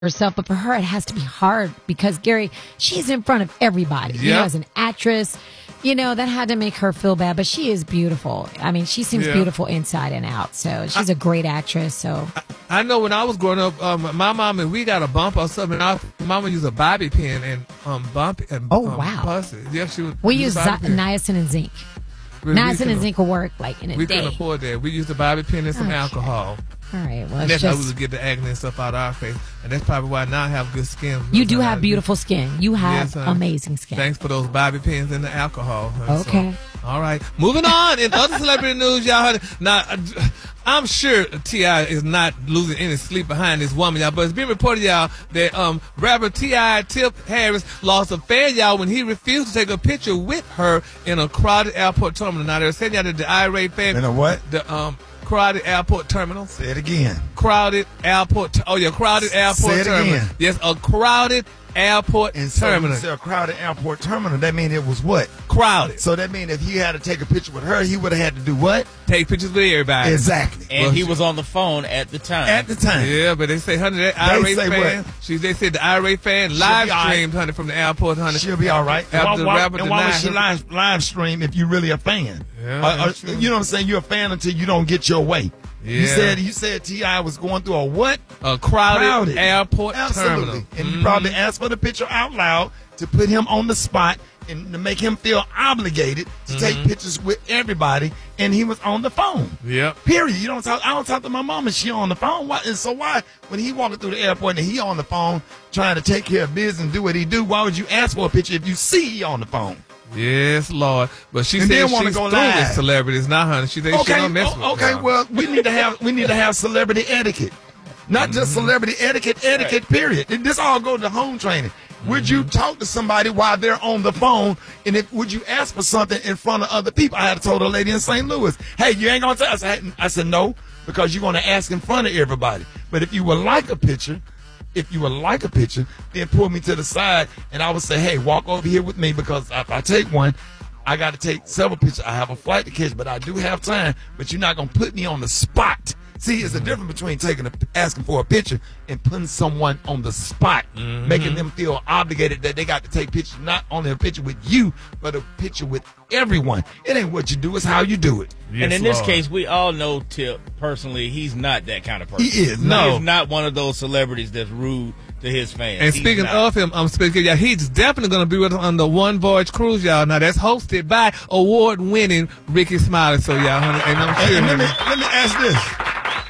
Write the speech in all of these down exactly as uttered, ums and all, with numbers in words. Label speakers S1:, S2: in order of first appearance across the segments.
S1: herself, but for her it has to be hard because Gary, she's in front of everybody.
S2: Yep.
S1: You know, as an actress, you know, that had to make her feel bad, but she is beautiful. I mean, she seems
S2: yeah.
S1: beautiful inside and out. So she's
S2: I,
S1: a great actress. So
S2: I, I know when I was growing up, um, my mom and we got a bump or something. Our mama used a bobby pin and um bump and
S1: oh
S2: um,
S1: wow,
S2: bust it. Yeah, she would.
S1: We use z- niacin and zinc.
S2: Really,
S1: niacin and zinc will work like in a
S2: we
S1: day.
S2: We couldn't afford that. We used a bobby pin and some
S1: okay.
S2: alcohol.
S1: All right, well,
S2: and that's
S1: just,
S2: how we would get the acne and stuff out of our face. And that's probably why now I have good skin.
S1: You do have beautiful skin. You have
S2: yes,
S1: amazing skin.
S2: Thanks for those bobby pins and the alcohol.
S1: Okay.
S2: So, all right. Moving on. In other celebrity news, y'all heard. Now, I'm sure T I is not losing any sleep behind this woman, y'all. But it's been reported, y'all, that um, rapper T I Tip Harris lost a fan, y'all, when he refused to take a picture with her in a crowded airport terminal. Now, they're saying y'all that the irate fan.
S3: In a what?
S2: The um. Crowded airport terminal.
S3: Say it again.
S2: Crowded airport. Oh, yeah, crowded airport
S3: Say it
S2: terminal.
S3: Again.
S2: Yes, a crowded airport
S3: and so
S2: terminal.
S3: So a crowded airport terminal. That means it was what?
S2: Crowded.
S3: So that means if he had to take a picture with her, he would have had to do what?
S2: Take pictures with everybody.
S3: Exactly.
S4: And
S2: well,
S4: he was on the phone at the time.
S3: At the time.
S2: Yeah, but they say, honey, that irate
S3: say
S2: fan.
S3: What?
S2: She, they said the irate fan live streamed, honey, from the airport, honey.
S3: She'll be all right.
S2: After
S3: why,
S2: the
S3: why,
S2: rapper
S3: and why would she
S2: her.
S3: live, live stream if you really a fan?
S2: Yeah,
S3: uh, uh, you know what I'm saying? You're a fan until you don't get your way.
S2: Yeah.
S3: You said you said T I was going through a what?
S2: A crowded,
S3: crowded.
S2: airport
S3: Absolutely.
S2: terminal.
S3: And
S2: mm-hmm.
S3: you probably asked for the picture out loud to put him on the spot and to make him feel obligated to
S2: mm-hmm.
S3: take pictures with everybody, and he was on the phone.
S2: Yep.
S3: Period. You don't talk. I don't talk to my mom, and she on the phone. Why? And so why, when he walking through the airport and he on the phone trying to take care of business and do what he do, why would you ask for a picture if you see he on the phone?
S2: Yes, Lord. But she
S3: and
S2: said
S3: she's
S2: go through live. with celebrities now, honey. She said
S3: okay,
S2: she don't mess with
S3: Okay,
S2: y'all.
S3: well, we need to have we need to have celebrity etiquette. Not mm-hmm. just celebrity etiquette, etiquette, period. And this all goes to home training. Mm-hmm. Would you talk to somebody while they're on the phone? And if would you ask for something in front of other people? I had told a lady in Saint Louis, hey, you ain't going to tell us. I said, I said, no, because you're going to ask in front of everybody. But if you would like a picture, if you would like a picture, then pull me to the side, and I would say, hey, walk over here with me, because if I take one, I got to take several pictures. I have a flight to catch, but I do have time. But you're not going to put me on the spot. See, it's the difference between taking a, asking for a picture and putting someone on the spot, mm-hmm. making them feel obligated that they got to take pictures, not only a picture with you, but a picture with everyone. It ain't what you do, it's how you do it.
S4: Yes, and in Lord. This case, we all know Tip personally. He's not that kind of person.
S3: He is. No,
S4: he's not one of those celebrities that's rude to his fans.
S2: And
S4: he's
S2: speaking
S4: not.
S2: of him, I'm speaking. Yeah, he's definitely going to be with us on the One Voyage cruise, y'all. Now that's hosted by award-winning Ricky Smiley. So y'all, honey, and I'm sure.
S3: And let me let me ask this.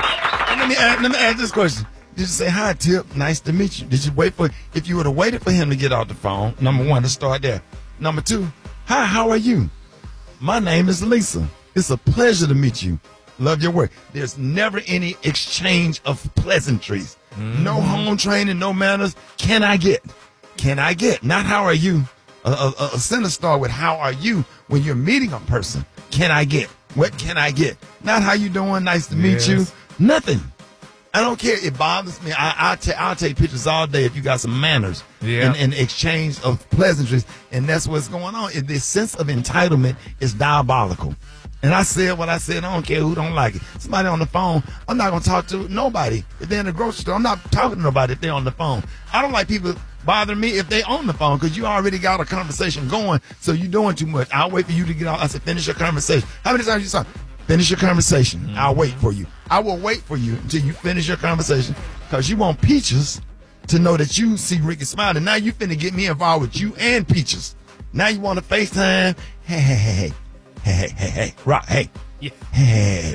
S3: Let me ask, let me ask this question. Did you say, hi, Tip, nice to meet you? Did you wait for, if you would have waited for him to get off the phone, number one, to start there. Number two, hi, how are you? My name is Lisa. It's a pleasure to meet you. Love your work. There's never any exchange of pleasantries. Mm-hmm. No home training, no manners. Can I get? Can I get? Not how are you. A, a, a sentence start with how are you when you're meeting a person. Can I get? What can I get? Not how you doing, nice to meet yes. you. Nothing. I don't care. It bothers me. I, I'll, ta- I'll take pictures all day if you got some manners
S2: yeah.
S3: and, and exchange of pleasantries. And that's what's going on. This sense of entitlement is diabolical. And I said what I said. I don't care who don't like it. Somebody on the phone, I'm not going to talk to nobody. If they're in the grocery store, I'm not talking to nobody if they're on the phone. I don't like people bothering me if they on the phone, because you already got a conversation going, so you're doing too much. I'll wait for you to get off. I said, finish your conversation. How many times you saw? Finish your conversation. Mm-hmm. I'll wait for you. I will wait for you until you finish your conversation, because you want Peaches to know that you see Ricky Smiley. Now you finna get me involved with you and Peaches. Now you want to FaceTime. Hey, hey, hey, hey. Hey, hey, hey, hey. Rock, hey.
S4: Yeah.
S3: Hey.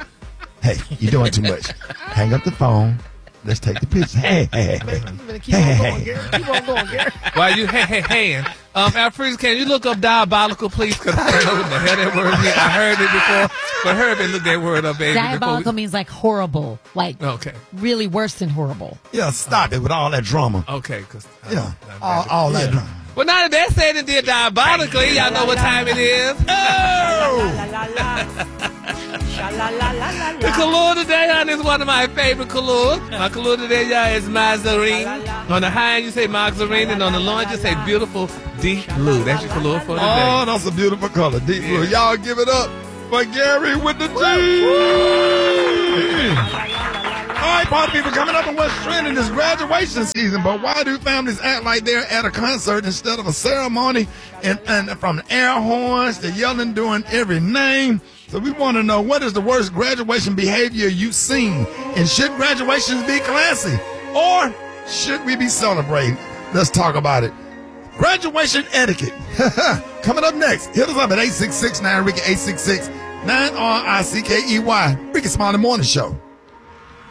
S3: Hey, you're doing too much. Hang up the phone. Let's take the picture. Hey, hey, hey.
S1: Keep on going, Gary. Keep on going, Gary.
S2: While you hey, hey, hey. Um, Alfredo, can you look up diabolical, please? Because I don't know what the hell that word means. I heard it before, but Herbie looked that word up, baby.
S1: Diabolical we... means like horrible, like
S2: okay.
S1: really worse than horrible.
S3: Yeah, stop it with all that drama.
S2: Okay, because
S3: yeah, all, all that drama.
S2: Well, now that they're saying it did diabolically, y'all know what time it is. Oh! The color today, honey, is one of my favorite colors. My color today, y'all, is Mazarine. On the high end, you say Mazarine, and on the low end, you say beautiful deep blue. That's your color for today.
S3: Oh, that's a beautiful color, deep yeah. blue. Y'all give it up for Gary with the G. All right, party people, coming up on what's trending is graduation season. But why do families act like they're at a concert instead of a ceremony? And, and from the air horns to yelling during every name. So we want to know, what is the worst graduation behavior you've seen? And should graduations be classy? Or should we be celebrating? Let's talk about it. Graduation etiquette. Coming up next. Hit us up at eight six six nine Ricky, eight six six nine R I C K E Y. Ricky Smiley Morning Show.